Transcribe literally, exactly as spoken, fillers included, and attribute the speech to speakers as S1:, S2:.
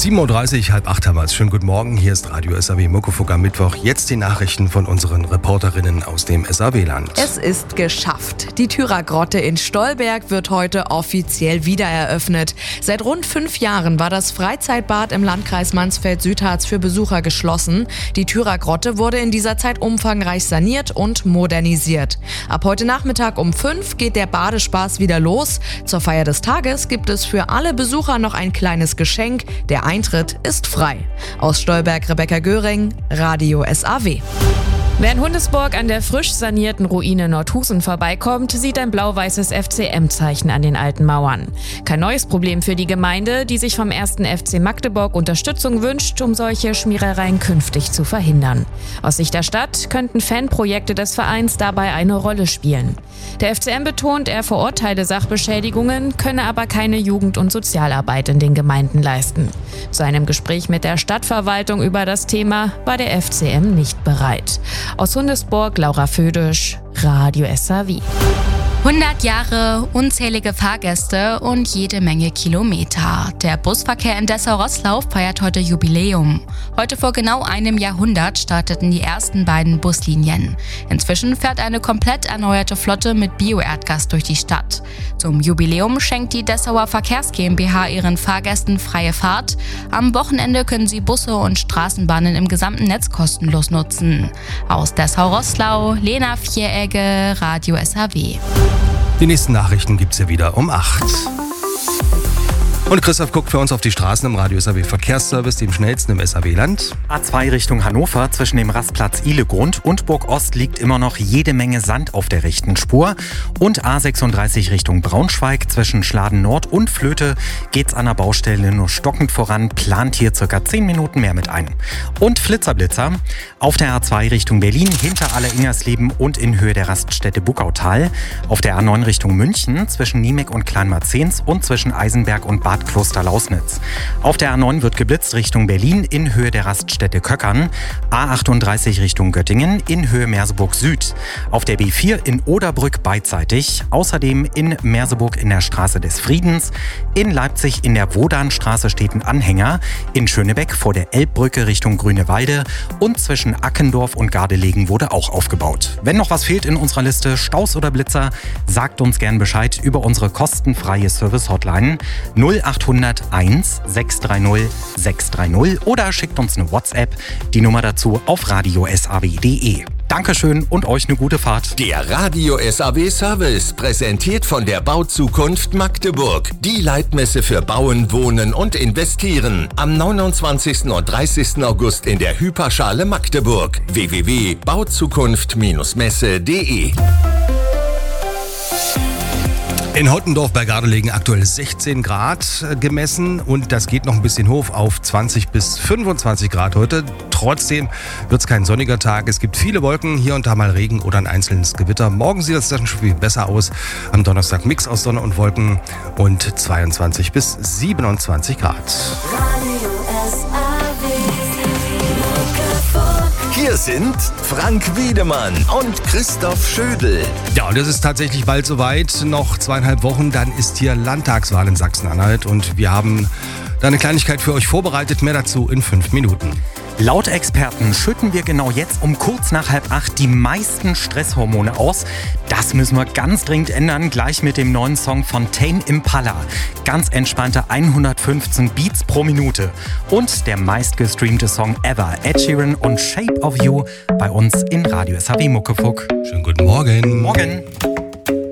S1: sieben Uhr dreißig, halb acht haben wir es. Schönen guten Morgen, hier ist Radio S A W Muckefuck am Mittwoch. Jetzt die Nachrichten von unseren Reporterinnen aus dem S A W-Land.
S2: Es ist geschafft. Die Thürer-Grotte in Stolberg wird heute offiziell wieder eröffnet. Seit rund fünf Jahren war das Freizeitbad im Landkreis Mansfeld-Südharz für Besucher geschlossen. Die Thürer-Grotte wurde in dieser Zeit umfangreich saniert und modernisiert. Ab heute Nachmittag um fünf geht der Badespaß wieder los. Zur Feier des Tages gibt es für alle Besucher noch ein kleines Geschenk. Der Eintritt ist frei. Aus Stolberg Rebecca Göring, Radio S A W.
S3: Wer in Hundesburg an der frisch sanierten Ruine Nordhusen vorbeikommt, sieht ein blau-weißes F C M-Zeichen an den alten Mauern. Kein neues Problem für die Gemeinde, die sich vom ersten F C Magdeburg Unterstützung wünscht, um solche Schmierereien künftig zu verhindern. Aus Sicht der Stadt könnten Fanprojekte des Vereins dabei eine Rolle spielen. Der F C M betont, er verurteile Sachbeschädigungen, könne aber keine Jugend- und Sozialarbeit in den Gemeinden leisten. Zu einem Gespräch mit der Stadtverwaltung über das Thema war der F C M nicht bereit. Aus Hundesburg, Laura Födisch, Radio S A W.
S4: hundert Jahre, unzählige Fahrgäste und jede Menge Kilometer. Der Busverkehr in Dessau-Roßlauf feiert heute Jubiläum. Heute vor genau einem Jahrhundert starteten die ersten beiden Buslinien. Inzwischen fährt eine komplett erneuerte Flotte mit Bio-Erdgas durch die Stadt. Zum Jubiläum schenkt die Dessauer Verkehrs GmbH ihren Fahrgästen freie Fahrt. Am Wochenende können sie Busse und Straßenbahnen im gesamten Netz kostenlos nutzen. Aus Dessau-Roßlau, Lena Vieregge, Radio S A W.
S1: Die nächsten Nachrichten gibt's ja wieder um acht. Und Christoph guckt für uns auf die Straßen im Radio S A W Verkehrsservice, dem schnellsten im S A W-Land.
S5: A zwei Richtung Hannover zwischen dem Rastplatz Ihlegrund und Burg Ost liegt immer noch jede Menge Sand auf der rechten Spur. Und A sechsunddreißig Richtung Braunschweig zwischen Schladen Nord und Flöte geht's an der Baustelle nur stockend voran, plant hier circa zehn Minuten mehr mit ein. Und Flitzerblitzer auf der A zwei Richtung Berlin hinter Aller-Ingersleben und in Höhe der Raststätte Buckautal. Auf der A neun Richtung München zwischen Niemek und Kleinmarzens und zwischen Eisenberg und Bad Kloster-Lausnitz. Auf der A neun wird geblitzt Richtung Berlin in Höhe der Raststätte Köckern. A achtunddreißig Richtung Göttingen in Höhe Merseburg Süd. Auf der B vier in Oderbrück beidseitig. Außerdem in Merseburg in der Straße des Friedens. In Leipzig in der Wodanstraße steht ein Anhänger. In Schönebeck vor der Elbbrücke Richtung Grünewalde. Und zwischen Ackendorf und Gardelegen wurde auch aufgebaut. Wenn noch was fehlt in unserer Liste, Staus oder Blitzer, sagt uns gern Bescheid über unsere kostenfreie Service-Hotline null achthundert eins sechs drei null sechs drei null oder schickt uns eine WhatsApp. Die Nummer dazu auf radio s a w punkt d e. Dankeschön und euch eine gute Fahrt.
S6: Der Radio S A W Service, präsentiert von der Bauzukunft Magdeburg. Die Leitmesse für Bauen, Wohnen und Investieren. Am neunundzwanzigsten und dreißigsten August in der Hyperschale Magdeburg. w w w punkt bauzukunft messe punkt d e.
S1: In Hottendorf bei Gardelegen aktuell sechzehn Grad gemessen und das geht noch ein bisschen hoch auf zwanzig bis fünfundzwanzig Grad heute. Trotzdem wird es kein sonniger Tag. Es gibt viele Wolken, hier und da mal Regen oder ein einzelnes Gewitter. Morgen sieht das dann schon viel besser aus. Am Donnerstag Mix aus Sonne und Wolken und zweiundzwanzig bis siebenundzwanzig Grad.
S6: Hier sind Frank Wiedemann und Christoph Schödel.
S1: Ja, und es ist tatsächlich bald soweit. Noch zweieinhalb Wochen, dann ist hier Landtagswahl in Sachsen-Anhalt. Und wir haben da eine Kleinigkeit für euch vorbereitet. Mehr dazu in fünf Minuten.
S5: Laut Experten schütten wir genau jetzt um kurz nach halb acht die meisten Stresshormone aus. Das müssen wir ganz dringend ändern, gleich mit dem neuen Song von Tame Impala. Ganz entspannte hundertfünfzehn Beats pro Minute. Und der meistgestreamte Song ever, Ed Sheeran und Shape of You, bei uns in Radio S A W Muckefuck.
S1: Schönen guten Morgen.
S5: Morgen.